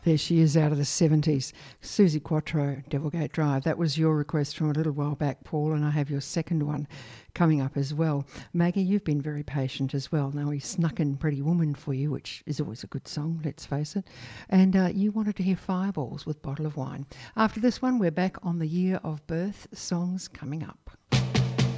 There she is out of the 70s. Susie Quattro, Devilgate Drive. That was your request from a little while back, Paul, and I have your second one coming up as well. Maggie, you've been very patient as well. Now, we snuck in Pretty Woman for you, which is always a good song, let's face it. And you wanted to hear Fireballs with Bottle of Wine. After this one, we're back on the year of birth songs coming up.